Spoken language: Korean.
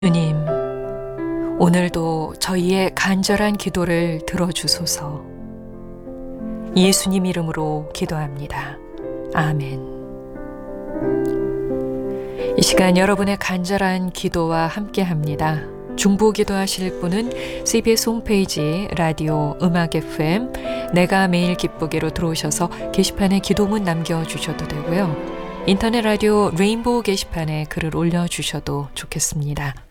주님, 오늘도 저희의 간절한 기도를 들어주소서. 예수님 이름으로 기도합니다. 아멘. 이 시간 여러분의 간절한 기도와 함께합니다. 중보 기도하실 분은 CBS 홈페이지 라디오 음악 FM 내가 매일 기쁘게로 들어오셔서 게시판에 기도문 남겨주셔도 되고요. 인터넷 라디오 레인보우 게시판에 글을 올려주셔도 좋겠습니다.